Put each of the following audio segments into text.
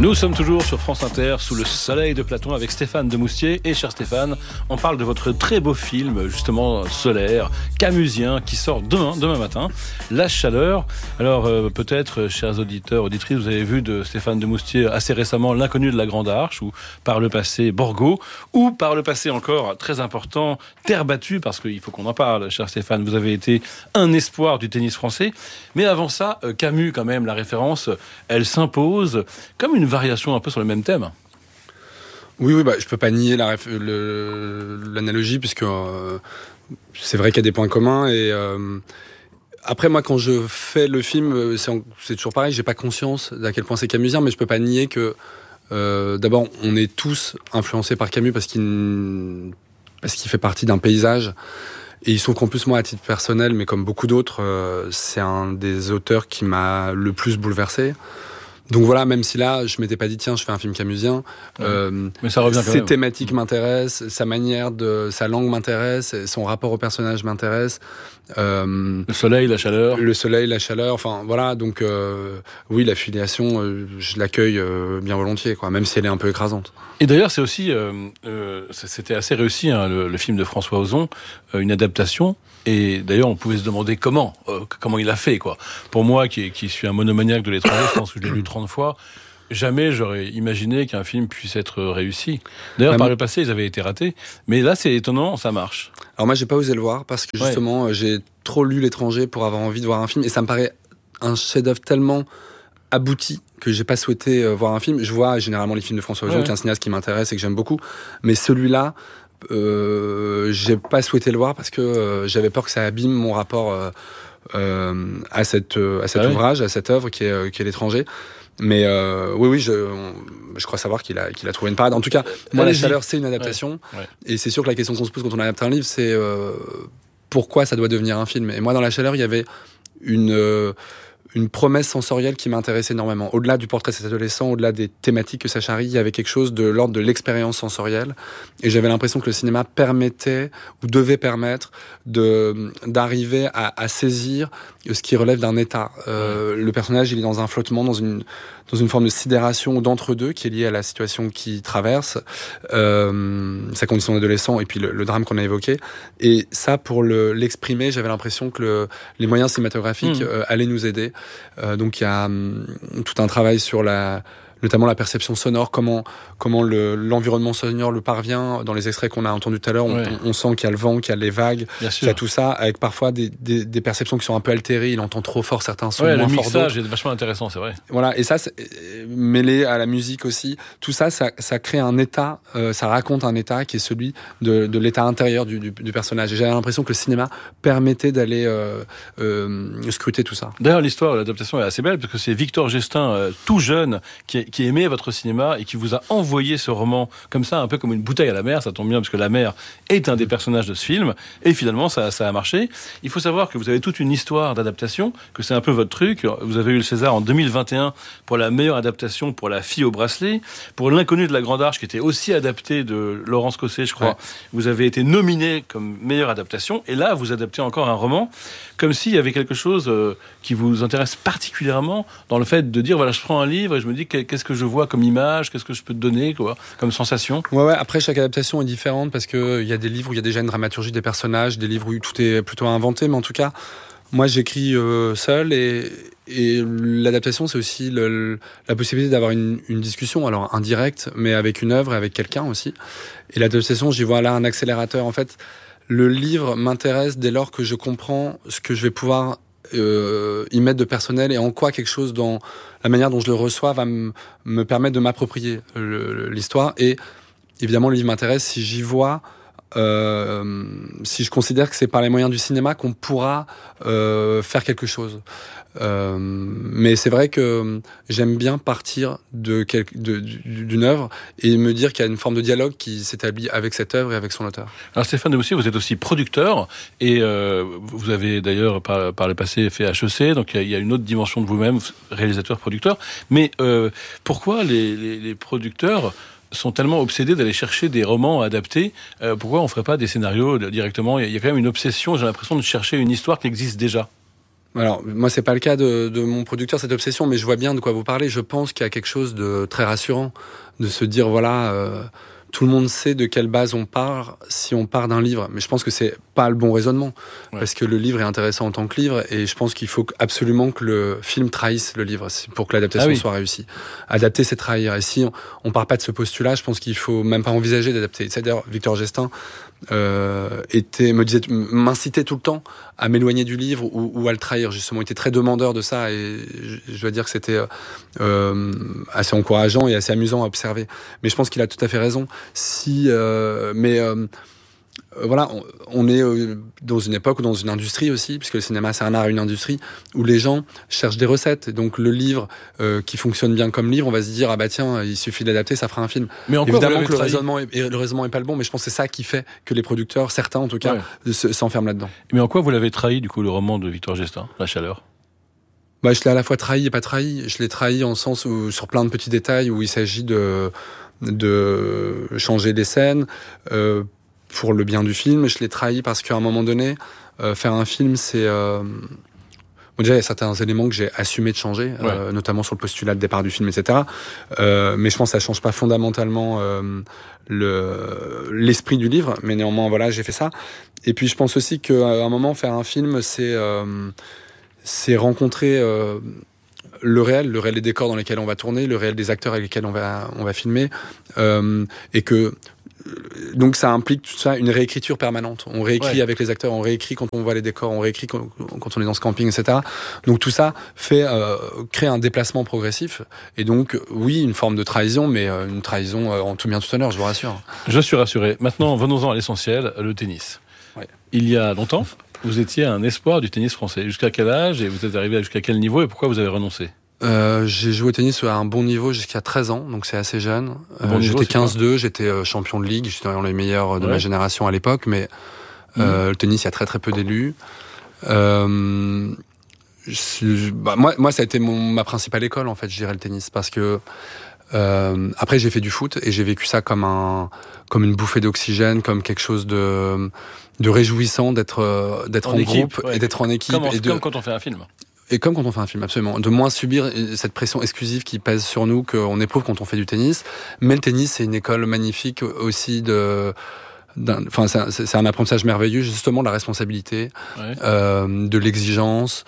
Nous sommes toujours sur France Inter, sous le soleil de Platon, avec Stéphane Demoustier. Et cher Stéphane, on parle de votre très beau film, justement solaire, camusien, qui sort demain matin, La Chaleur. Alors peut-être, chers auditeurs, auditrices, vous avez vu de Stéphane Demoustier assez récemment L'Inconnu de la Grande Arche, ou par le passé Borgo, ou par le passé encore, très important, Terre battue, parce qu'il faut qu'on en parle, cher Stéphane. Vous avez été un espoir du tennis français. Mais avant ça, Camus, quand même, la référence, elle s'impose comme une variation un peu sur le même thème. Oui, je peux pas nier l'analogie, puisque c'est vrai qu'il y a des points communs. Et après, moi, quand je fais le film, c'est toujours pareil, j'ai pas conscience d'à quel point c'est camusien, mais je peux pas nier que d'abord, on est tous influencés par Camus parce qu'il fait partie d'un paysage. Et il se trouve qu'en plus, moi, à titre personnel, mais comme beaucoup d'autres, c'est un des auteurs qui m'a le plus bouleversé. Donc voilà, même si là, je m'étais pas dit, tiens, je fais un film camusien, mais ça revient quand même. Ses thématiques m'intéressent, sa sa langue m'intéresse, son rapport au personnage m'intéresse. Le soleil, la chaleur. Enfin voilà, donc oui, la filiation, je l'accueille bien volontiers, quoi, même si elle est un peu écrasante. Et d'ailleurs, c'est aussi, c'était assez réussi, hein, le film de François Ozon, une adaptation. Et d'ailleurs, on pouvait se demander comment il a fait, quoi. Pour moi, qui suis un monomaniaque de l'étranger, je pense que je l'ai lu 30 fois. Jamais j'aurais imaginé qu'un film puisse être réussi. D'ailleurs, par le passé, ils avaient été ratés. Mais là, c'est étonnant, ça marche. Alors moi, j'ai pas osé le voir parce que justement, j'ai trop lu l'étranger pour avoir envie de voir un film. Et ça me paraît un chef-d'œuvre tellement abouti que j'ai pas souhaité voir un film. Je vois généralement les films de François Ozon, qui est un cinéaste qui m'intéresse et que j'aime beaucoup. Mais celui-là, j'ai pas souhaité le voir parce que j'avais peur que ça abîme mon rapport à cet ouvrage, à cette œuvre qui est l'étranger. Mais oui, je crois savoir qu'il a trouvé une parade. En tout cas, moi, La Chaleur, c'est une adaptation. Ouais. Et c'est sûr que la question qu'on se pose quand on adapte un livre, c'est pourquoi ça doit devenir un film. Et moi, dans La Chaleur, il y avait une promesse sensorielle qui m'intéressait énormément. Au-delà du portrait de cet adolescent, au-delà des thématiques que ça charrie, il y avait quelque chose de l'ordre de l'expérience sensorielle. Et j'avais l'impression que le cinéma permettait, ou devait permettre, d'arriver à saisir ce qui relève d'un état. Le personnage, il est dans un flottement, dans une forme de sidération ou d'entre-deux qui est liée à la situation qu'il traverse, sa condition d'adolescent et puis le drame qu'on a évoqué. Et ça, pour l'exprimer, j'avais l'impression que les moyens cinématographiques allaient nous aider. Donc il y a tout un travail sur notamment la perception sonore, comment l'environnement sonore le parvient. Dans les extraits qu'on a entendus tout à l'heure, on sent qu'il y a le vent, qu'il y a les vagues, qu'il y a tout ça, avec parfois des perceptions qui sont un peu altérées. Il entend trop fort certains sons, moins fort d'autres. Le mixage est vachement intéressant, c'est vrai. Voilà, et ça, mêlé à la musique aussi, tout ça crée un état, ça raconte un état qui est celui de l'état intérieur du personnage. Et j'avais l'impression que le cinéma permettait d'aller scruter tout ça. D'ailleurs, l'histoire, l'adaptation est assez belle, parce que c'est Victor Gestin, tout jeune, qui aimait votre cinéma et qui vous a envoyé ce roman comme ça, un peu comme une bouteille à la mer. Ça tombe bien parce que la mer est un des personnages de ce film. Et finalement, ça a marché. Il faut savoir que vous avez toute une histoire d'adaptation, que c'est un peu votre truc. Vous avez eu le César en 2021 pour la meilleure adaptation pour La Fille au bracelet, pour L'Inconnu de la Grande Arche, qui était aussi adapté de Laurence Cosset, je crois. Ouais. Vous avez été nominé comme meilleure adaptation. Et là, vous adaptez encore un roman, comme s'il y avait quelque chose qui vous intéresse particulièrement dans le fait de dire, voilà, je prends un livre et je me dis, qu'est-ce que je vois comme image, qu'est-ce que je peux te donner, quoi, comme sensation. Ouais. Après, chaque adaptation est différente parce que il y a des livres où il y a déjà une dramaturgie des personnages, des livres où tout est plutôt inventé, mais en tout cas, moi, j'écris seul et l'adaptation, c'est aussi la possibilité d'avoir une discussion, alors indirecte, mais avec une œuvre et avec quelqu'un aussi. Et l'adaptation, j'y vois là un accélérateur. En fait, le livre m'intéresse dès lors que je comprends ce que je vais pouvoir y mettre de personnel et en quoi quelque chose dans la manière dont je le reçois va me permettre de m'approprier l'histoire. Et évidemment, le livre m'intéresse si j'y vois, si je considère que c'est par les moyens du cinéma qu'on pourra faire quelque chose. Mais c'est vrai que j'aime bien partir d'une œuvre et me dire qu'il y a une forme de dialogue qui s'établit avec cette œuvre et avec son auteur. Alors Stéphane Demoustier, vous êtes aussi producteur et vous avez d'ailleurs par le passé fait HEC, donc il y a une autre dimension de vous-même, réalisateur-producteur. Mais pourquoi les producteurs sont tellement obsédés d'aller chercher des romans adaptés? Pourquoi on ne ferait pas des scénarios directement? Il y a quand même une obsession, j'ai l'impression, de chercher une histoire qui existe déjà. Alors, moi, c'est pas le cas de mon producteur, cette obsession, mais je vois bien de quoi vous parlez. Je pense qu'il y a quelque chose de très rassurant, de se dire, voilà, tout le monde sait de quelle base on part si on part d'un livre. Mais je pense que c'est pas le bon raisonnement, parce que le livre est intéressant en tant que livre, et je pense qu'il faut absolument que le film trahisse le livre pour que l'adaptation soit réussie. Adapter, c'est trahir. Et si on part pas de ce postulat, je pense qu'il faut même pas envisager d'adapter. C'est-à-dire, Victor Gestin m'incitait tout le temps à m'éloigner du livre ou à le trahir, justement. Il était très demandeur de ça, et je dois dire que c'était assez encourageant et assez amusant à observer. Mais je pense qu'il a tout à fait raison. Voilà, on est dans une époque ou dans une industrie aussi, puisque le cinéma c'est un art et une industrie, où les gens cherchent des recettes. Donc le livre qui fonctionne bien comme livre, on va se dire, ah bah tiens, il suffit d'adapter, ça fera un film. Mais évidemment que le raisonnement est pas le bon, mais je pense que c'est ça qui fait que les producteurs, certains en tout cas, s'enferment là-dedans. Mais en quoi vous l'avez trahi, du coup, le roman de Victor Gestin, La Chaleur? Bah, je l'ai à la fois trahi et pas trahi. Je l'ai trahi en sens où, sur plein de petits détails, où il s'agit de changer des scènes, pour le bien du film. Je l'ai trahi parce qu'à un moment donné, faire un film, c'est... déjà, il y a certains éléments que j'ai assumé de changer, notamment sur le postulat de départ du film, etc. Mais je pense que ça change pas fondamentalement l'esprit du livre. Mais néanmoins, voilà, j'ai fait ça. Et puis, je pense aussi qu'à un moment, faire un film, c'est rencontrer le réel des décors dans lesquels on va tourner, le réel des acteurs avec lesquels on va filmer, et que donc ça implique tout ça, une réécriture permanente. On réécrit avec les acteurs, on réécrit quand on voit les décors, on réécrit quand on est dans ce camping, etc. Donc tout ça crée un déplacement progressif. Et donc oui, une forme de trahison, mais une trahison en tout bien tout honneur, je vous rassure. Je suis rassuré. Maintenant, venons-en à l'essentiel, le tennis. Ouais. Il y a longtemps, vous étiez un espoir du tennis français. Jusqu'à quel âge et vous êtes arrivé jusqu'à quel niveau et pourquoi vous avez renoncé? J'ai joué au tennis à un bon niveau jusqu'à 13 ans, donc c'est assez jeune. J'étais 15-2, j'étais champion de ligue, j'étais dans les meilleurs de ma génération à l'époque, mais le tennis, il y a très très peu d'élus. Moi, ça a été ma principale école, en fait, je dirais, le tennis, parce que après j'ai fait du foot et j'ai vécu ça comme une bouffée d'oxygène, comme quelque chose de réjouissant d'être en groupe et d'être en équipe. Comme quand on fait un film. Et comme quand on fait un film, absolument. De moins subir cette pression exclusive qui pèse sur nous, qu'on éprouve quand on fait du tennis. Mais le tennis, c'est une école magnifique aussi c'est un apprentissage merveilleux, justement, de la responsabilité, de l'exigence,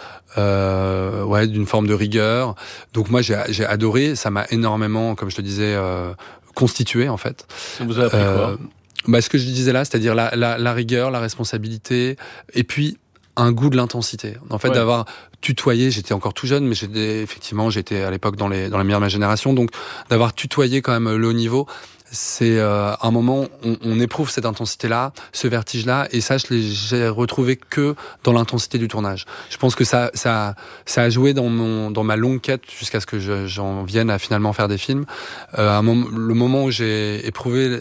d'une forme de rigueur. Donc moi, j'ai adoré. Ça m'a énormément, comme je te disais, constitué, en fait. Ça vous a appris quoi? Ce que je disais là, c'est-à-dire la rigueur, la responsabilité, et puis un goût de l'intensité. En fait, d'avoir tutoyé, j'étais encore tout jeune, mais j'étais à l'époque dans la meilleure de ma génération, donc d'avoir tutoyé quand même le haut niveau, c'est un moment où on éprouve cette intensité-là, ce vertige-là, et ça, j'ai retrouvé que dans l'intensité du tournage. Je pense que ça a joué dans ma longue quête jusqu'à ce que j'en vienne à finalement faire des films. Le moment où j'ai éprouvé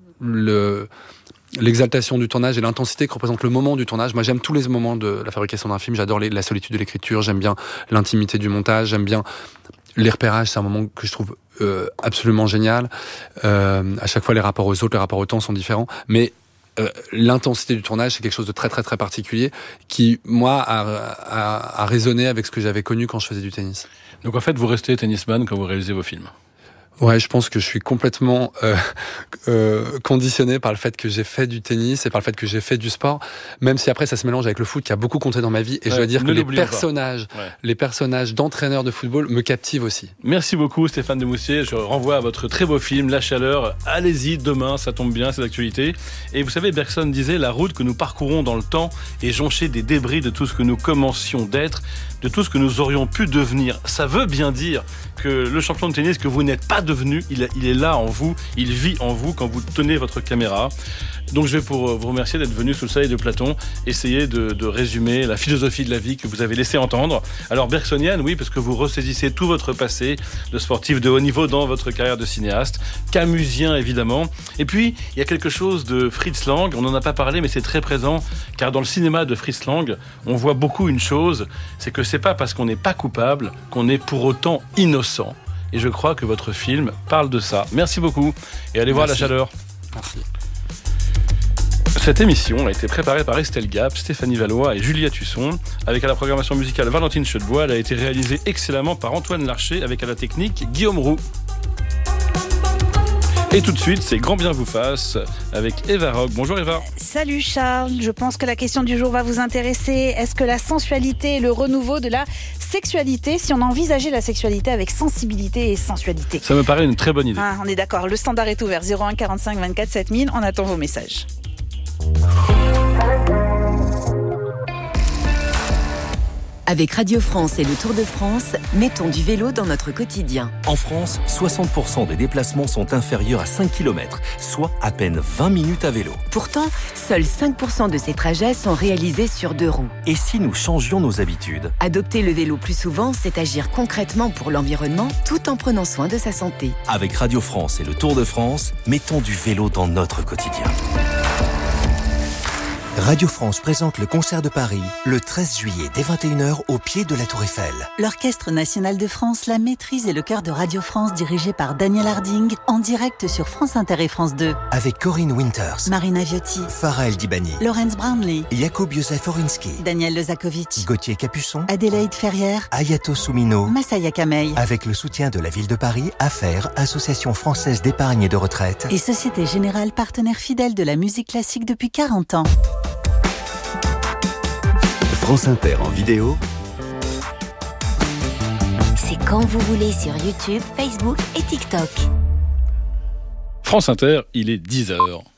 l'exaltation du tournage et l'intensité que représente le moment du tournage. Moi, j'aime tous les moments de la fabrication d'un film. J'adore la solitude de l'écriture, j'aime bien l'intimité du montage, j'aime bien les repérages. C'est un moment que je trouve absolument génial. À chaque fois, les rapports aux autres, les rapports au temps sont différents. Mais l'intensité du tournage, c'est quelque chose de très, très, très particulier qui, moi, a résonné avec ce que j'avais connu quand je faisais du tennis. Donc, en fait, vous restez tennisman quand vous réalisez vos films? Ouais, je pense que je suis complètement conditionné par le fait que j'ai fait du tennis et par le fait que j'ai fait du sport, même si après ça se mélange avec le foot qui a beaucoup compté dans ma vie. Et je dois dire que les personnages d'entraîneurs de football me captivent aussi. Merci beaucoup Stéphane Demoustier. Je renvoie à votre très beau film La Chaleur. Allez-y demain, ça tombe bien, c'est d'actualité. Et vous savez, Bergson disait, la route que nous parcourons dans le temps est jonchée des débris de tout ce que nous commencions d'être, de tout ce que nous aurions pu devenir. Ça veut bien dire que le champion de tennis que vous n'êtes pas devenu, il est là en vous, il vit en vous quand vous tenez votre caméra. Donc je vais, pour vous remercier d'être venu sous le soleil de Platon, essayer de résumer la philosophie de la vie que vous avez laissé entendre. Alors bergsonienne, oui, parce que vous ressaisissez tout votre passé de sportif de haut niveau dans votre carrière de cinéaste, camusien évidemment. Et puis, il y a quelque chose de Fritz Lang, on n'en a pas parlé, mais c'est très présent, car dans le cinéma de Fritz Lang, on voit beaucoup une chose, c'est que c'est pas parce qu'on n'est pas coupable qu'on est pour autant innocent. Et je crois que votre film parle de ça. Merci beaucoup et allez voir La Chaleur. Merci. Cette émission a été préparée par Estelle Gap, Stéphanie Valois et Julia Tusson. Avec à la programmation musicale Valentine Chedebois, elle a été réalisée excellemment par Antoine Larcher avec à la technique Guillaume Roux. Et tout de suite, c'est Grand Bien vous fasse avec Eva Rock. Bonjour Eva. Salut Charles, je pense que la question du jour va vous intéresser. Est-ce que la sensualité est le renouveau de la sexualité si on envisageait la sexualité avec sensibilité et sensualité? Ça me paraît une très bonne idée. On est d'accord, le standard est ouvert, 01 45 24 7000, on attend vos messages. Avec Radio France et le Tour de France, mettons du vélo dans notre quotidien. En France, 60% des déplacements sont inférieurs à 5 km, soit à peine 20 minutes à vélo. Pourtant, seuls 5% de ces trajets sont réalisés sur 2 roues. Et si nous changions nos habitudes ? Adopter le vélo plus souvent, c'est agir concrètement pour l'environnement tout en prenant soin de sa santé. Avec Radio France et le Tour de France, mettons du vélo dans notre quotidien. Radio France présente le concert de Paris le 13 juillet dès 21h au pied de la Tour Eiffel. L'Orchestre National de France, la maîtrise et le chœur de Radio France dirigé par Daniel Harding en direct sur France Inter et France 2. Avec Corinne Winters, Marina Viotti, Farah El Dibani, Laurence Brownlee, Jakub Józef Orinski, Daniel Lezakovic, Gauthier Capuçon, Adélaïde Ferrière, Ayato Soumino, Massaya Kamei. Avec le soutien de la ville de Paris, AFER, Association française d'épargne et de retraite. Et Société Générale, partenaire fidèle de la musique classique depuis 40 ans. France Inter en vidéo. C'est quand vous voulez sur YouTube, Facebook et TikTok. France Inter, il est 10h.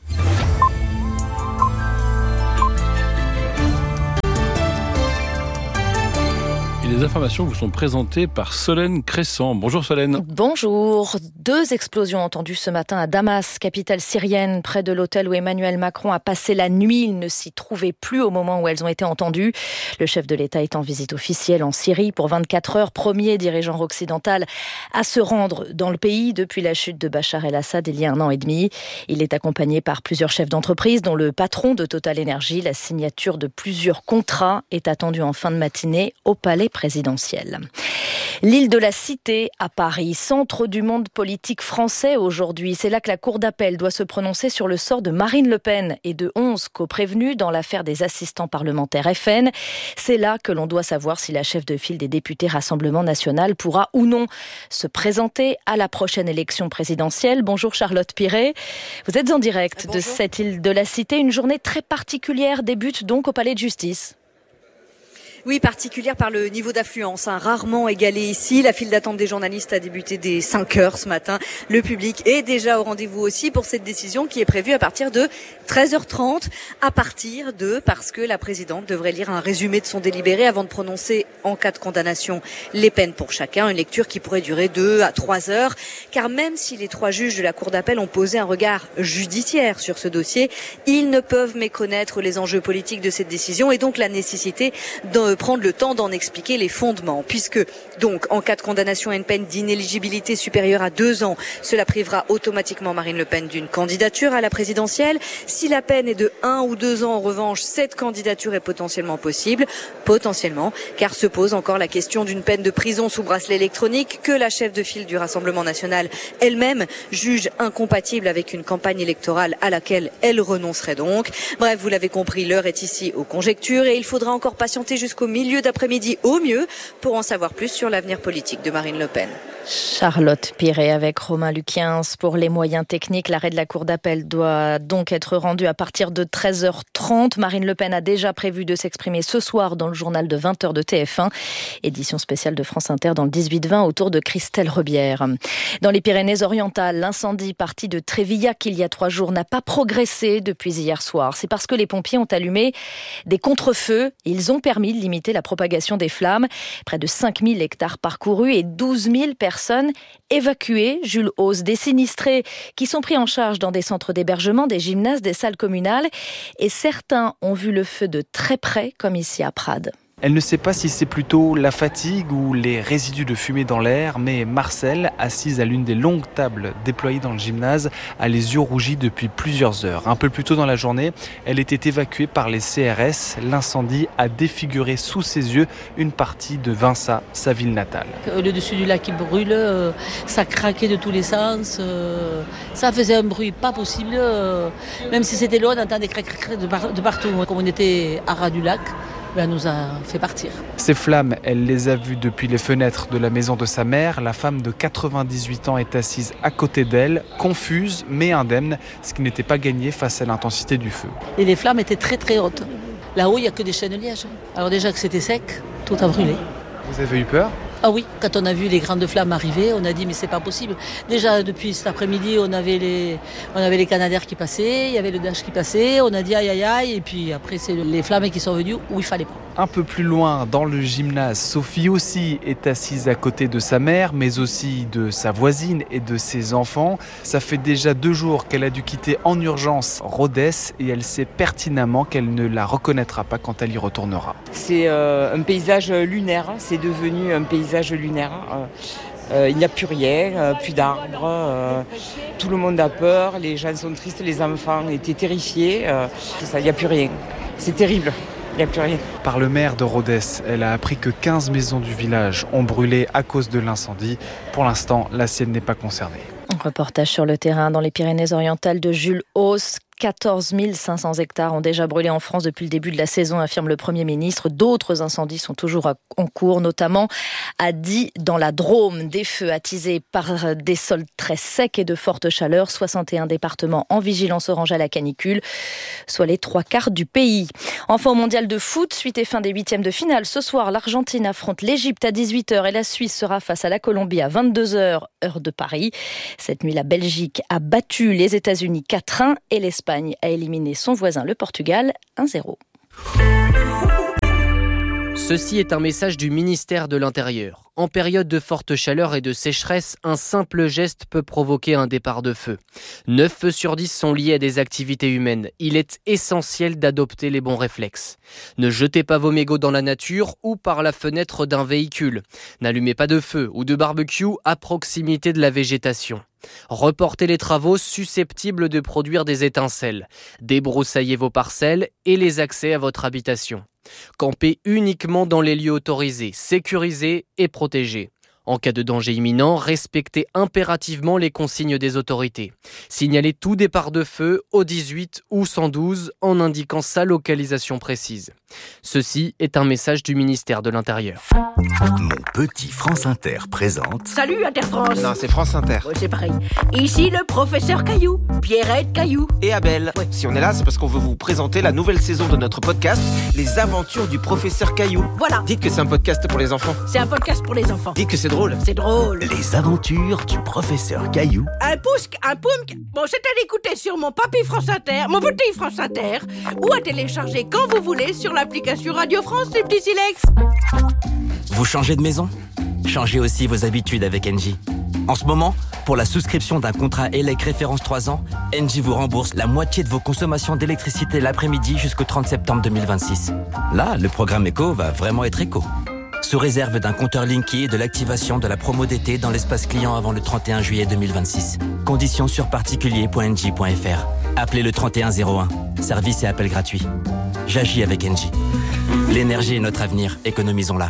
Et les informations vous sont présentées par Solène Crescent. Bonjour Solène. Bonjour. 2 explosions entendues ce matin à Damas, capitale syrienne, près de l'hôtel où Emmanuel Macron a passé la nuit. Il ne s'y trouvait plus au moment où elles ont été entendues. Le chef de l'État est en visite officielle en Syrie pour 24 heures, premier dirigeant occidental à se rendre dans le pays depuis la chute de Bachar el-Assad il y a 1 an et demi. Il est accompagné par plusieurs chefs d'entreprise, dont le patron de Total Energy. La signature de plusieurs contrats est attendue en fin de matinée au Palais présidentiel. L'île de la Cité à Paris, centre du monde politique français aujourd'hui. C'est là que la Cour d'appel doit se prononcer sur le sort de Marine Le Pen et de 11 co-prévenus dans l'affaire des assistants parlementaires FN. C'est là que l'on doit savoir si la chef de file des députés Rassemblement National pourra ou non se présenter à la prochaine élection présidentielle. Bonjour Charlotte Piret. Vous êtes en direct de cette île de la Cité. Une journée très particulière débute donc au Palais de Justice. Oui, particulière par le niveau d'affluence, rarement égalé ici. La file d'attente des journalistes a débuté dès 5 heures ce matin. Le public est déjà au rendez-vous aussi pour cette décision qui est prévue à partir de 13h30. Parce que la présidente devrait lire un résumé de son délibéré avant de prononcer, en cas de condamnation, les peines pour chacun. Une lecture qui pourrait durer 2 à 3 heures. Car même si les 3 juges de la Cour d'appel ont posé un regard judiciaire sur ce dossier, ils ne peuvent méconnaître les enjeux politiques de cette décision et donc la nécessité de prendre le temps d'en expliquer les fondements, puisque donc en cas de condamnation à une peine d'inéligibilité supérieure à 2 ans, cela privera automatiquement Marine Le Pen d'une candidature à la présidentielle. Si la peine est de 1 ou 2 ans, en revanche, cette candidature est potentiellement possible, car se pose encore la question d'une peine de prison sous bracelet électronique que la chef de file du Rassemblement National elle-même juge incompatible avec une campagne électorale à laquelle elle renoncerait donc. Bref, vous l'avez compris, l'heure est ici aux conjectures et il faudra encore patienter jusqu'au milieu d'après-midi au mieux pour en savoir plus sur l'avenir politique de Marine Le Pen. Charlotte Piret avec Romain Luquiens pour les moyens techniques. L'arrêt de la Cour d'appel doit donc être rendu à partir de 13h30. Marine Le Pen a déjà prévu de s'exprimer ce soir dans le journal de 20h de TF1. Édition spéciale de France Inter dans le 18-20 autour de Christelle Rebière. Dans les Pyrénées-Orientales, l'incendie parti de Trévillac il y a 3 jours n'a pas progressé depuis hier soir. C'est parce que les pompiers ont allumé des contre-feux. Ils ont permis de limiter la propagation des flammes. Près de 5000 hectares parcourus et 12 000 personnes évacuées. Jules Hauss, des sinistrés qui sont pris en charge dans des centres d'hébergement, des gymnases, des salles communales. Et certains ont vu le feu de très près, comme ici à Prades. Elle ne sait pas si c'est plutôt la fatigue ou les résidus de fumée dans l'air, mais Marcel, assise à l'une des longues tables déployées dans le gymnase, a les yeux rougis depuis plusieurs heures. Un peu plus tôt dans la journée, elle était évacuée par les CRS. L'incendie a défiguré sous ses yeux une partie de Vinça, sa ville natale. Le dessus du lac qui brûle, ça craquait de tous les sens, ça faisait un bruit pas possible. Même si c'était loin, on entendait crac de partout. Comme on était à ras du lac, elle nous a fait partir. Ces flammes, elle les a vues depuis les fenêtres de la maison de sa mère. La femme de 98 ans est assise à côté d'elle, confuse mais indemne, ce qui n'était pas gagné face à l'intensité du feu. Et les flammes étaient très très hautes. Là-haut, il n'y a que des chaînes de liège. Alors déjà que c'était sec, tout a brûlé. Vous avez eu peur ? Ah oui, quand on a vu les grandes flammes arriver, on a dit mais c'est pas possible. Déjà depuis cet après-midi, on avait les Canadair qui passaient, il y avait le Dash qui passait, on a dit aïe aïe aïe, et puis après c'est les flammes qui sont venues où il fallait pas. Un peu plus loin, dans le gymnase, Sophie aussi est assise à côté de sa mère, mais aussi de sa voisine et de ses enfants. Ça fait déjà 2 jours qu'elle a dû quitter en urgence Rodez et elle sait pertinemment qu'elle ne la reconnaîtra pas quand elle y retournera. C'est un paysage lunaire, c'est devenu un paysage lunaire. Il n'y a plus rien, plus d'arbres, tout le monde a peur, les gens sont tristes, les enfants étaient terrifiés, il n'y a plus rien. C'est terrible. Il n'y a plus rien. Par le maire de Rodez, elle a appris que 15 maisons du village ont brûlé à cause de l'incendie. Pour l'instant, la sienne n'est pas concernée. Reportage sur le terrain dans les Pyrénées-Orientales de Jules Hauss. 14 500 hectares ont déjà brûlé en France depuis le début de la saison, affirme le Premier ministre. D'autres incendies sont toujours en cours, notamment à Die dans la Drôme. Des feux attisés par des sols très secs et de fortes chaleurs. 61 départements en vigilance orange à la canicule, soit les 3/4 du pays. Enfin, au mondial de foot, suite et fin des 8e de finale. Ce soir, l'Argentine affronte l'Égypte à 18h et la Suisse sera face à la Colombie à 22h, heure de Paris. Cette nuit, la Belgique a battu les États-Unis 4-1 et l'Espagne a éliminé son voisin le Portugal 1-0. Ceci est un message du ministère de l'Intérieur. En période de forte chaleur et de sécheresse, un simple geste peut provoquer un départ de feu. 9 feux sur 10 sont liés à des activités humaines. Il est essentiel d'adopter les bons réflexes. Ne jetez pas vos mégots dans la nature ou par la fenêtre d'un véhicule. N'allumez pas de feu ou de barbecue à proximité de la végétation. Reportez les travaux susceptibles de produire des étincelles. Débroussaillez vos parcelles et les accès à votre habitation. Campez uniquement dans les lieux autorisés, sécurisés et protégés. En cas de danger imminent, respectez impérativement les consignes des autorités. Signalez tout départ de feu au 18 ou 112 en indiquant sa localisation précise. Ceci est un message du ministère de l'Intérieur. Mon petit France Inter présente... Salut Inter France. Non, c'est France Inter. Ouais, c'est pareil. Ici le professeur Caillou, Pierrette Caillou. Et Abel. Ouais. Si on est là, c'est parce qu'on veut vous présenter la nouvelle saison de notre podcast, Les Aventures du professeur Caillou. Voilà. Dites que c'est un podcast pour les enfants. C'est un podcast pour les enfants. Dites que c'est drôle. C'est drôle. Les Aventures du professeur Caillou. Un pousque, un poumque. Bon, c'est à l'écouter sur mon papy France Inter, mon petit France Inter, ou à télécharger quand vous voulez sur l'application Radio France, les petits silex. Vous changez de maison ? Changez aussi vos habitudes avec Engie. En ce moment, pour la souscription d'un contrat ELEC référence 3 ans, Engie vous rembourse la moitié de vos consommations d'électricité l'après-midi jusqu'au 30 septembre 2026. Là, le programme éco va vraiment être éco. Sous réserve d'un compteur Linky et de l'activation de la promo d'été dans l'espace client avant le 31 juillet 2026. Conditions sur particulier.engie.fr. Appelez le 3101. Service et appel gratuit. J'agis avec Engie. L'énergie est notre avenir, économisons-la.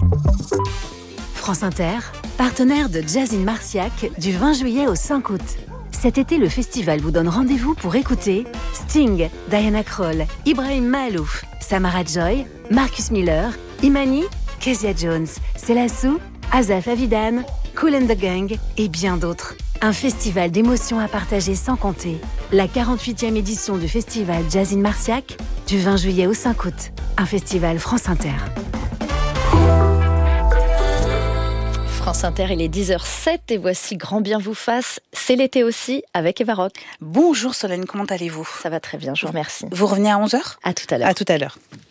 France Inter, partenaire de Jazz in Marciac du 20 juillet au 5 août. Cet été, le festival vous donne rendez-vous pour écouter Sting, Diana Krall, Ibrahim Mahalouf, Samara Joy, Marcus Miller, Imani, Kezia Jones, Selassou, Azaf Avidan, Kool and the Gang et bien d'autres. Un festival d'émotions à partager sans compter. La 48e édition du festival Jazz in Marciac du 20 juillet au 5 août. Un festival France Inter. France Inter, il est 10h07 et voici Grand bien vous fasse. C'est l'été aussi avec Eva Rock. Bonjour Solène, comment allez-vous ? Ça va très bien, je vous remercie. Vous revenez à 11h ? À tout à l'heure. À tout à l'heure.